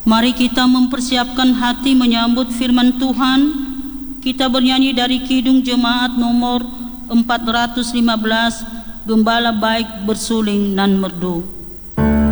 Mari kita mempersiapkan hati menyambut firman Tuhan. Kita bernyanyi dari Kidung Jemaat nomor 415, Gembala Baik Bersuling nan Merdu.